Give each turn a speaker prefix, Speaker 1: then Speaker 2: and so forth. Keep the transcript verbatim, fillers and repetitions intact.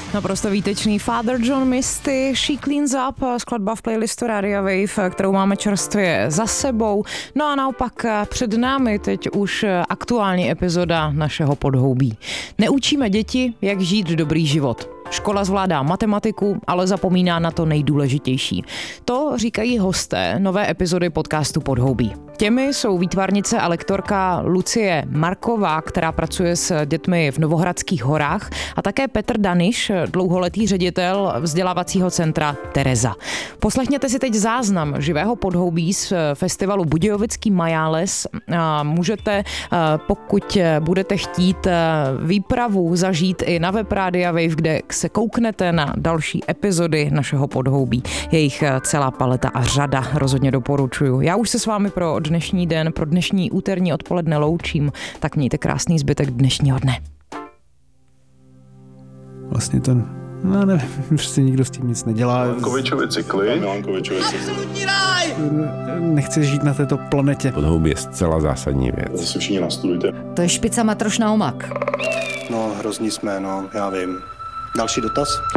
Speaker 1: Naprosto výtečný Father John Misty, She Cleans Up, skladba v playlistu Radio Wave, kterou máme čerstvě za sebou. No a naopak před námi teď už aktuální epizoda našeho Podhoubí. Neučíme děti, jak žít dobrý život. Škola zvládá matematiku, ale zapomíná na to nejdůležitější. To říkají hosté nové epizody podcastu Podhoubí. Těmi jsou výtvarnice a lektorka Lucie Marková, která pracuje s dětmi v Novohradských horách, a také Petr Daniš, dlouholetý ředitel vzdělávacího centra Tereza. Poslechněte si teď záznam živého Podhoubí z festivalu Budějovický Majáles. Můžete, pokud budete chtít, výpravu zažít i na web Rádia Wave, kde se kouknete na další epizody našeho Podhoubí. Je jich celá paleta a řada, rozhodně doporučuju. Já už se s vámi pro dnešní den, pro dnešní úterní odpoledne loučím, tak mějte krásný zbytek dnešního dne.
Speaker 2: Vlastně to, no nevím, prostě nikdo s tím nic nedělá.
Speaker 3: Milankovičovi cykly.
Speaker 4: Milankovičovi cykly.
Speaker 2: Nechci žít na této planetě.
Speaker 4: Podhoubí je zcela zásadní věc.
Speaker 3: Zase všichni nastudujte.
Speaker 5: To je špica matroš na omak.
Speaker 6: No, hrozní jsme, no, já vím. Další dotaz?